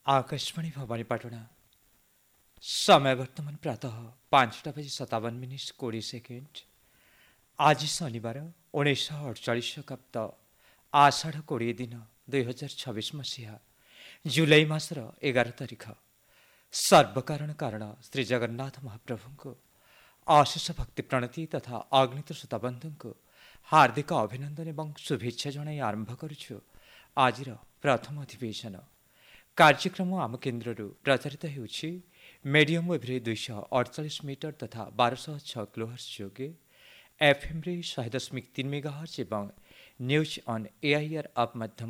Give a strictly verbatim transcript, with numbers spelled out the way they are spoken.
आकाशवाणी भवानीपाटଣା समय वर्तमान प्रातः पांचटा बजी सतावन मिनिट कोड़े सेकेंड आज शनिवार उन्नीस अड़चाश शताब्द आषाढ़ कोड़े दिन दुई हजार छब्बीस मसीहा जुलाई मासर एगार तारिख सर्वकारण कारण श्री जगन्नाथ महाप्रभु को अशेष भक्ति प्रणति तथा अग्नित श्रोताबंधु को हार्दिक अभिनंदन एवं शुभेच्छा जनाई आरंभ करुछु आज प्रथम अधिवेशन कार्यक्रम आम केन्द्र प्रचारित होउछि मीडियम वेव्रे दुईश अड़चाश मीटर तथा बारश छ किलोहर्स जोगे एफएम रे शहे दशमिक तीन मेगाहर्स एवं न्यूज ऑन एआईआर आप माध्यम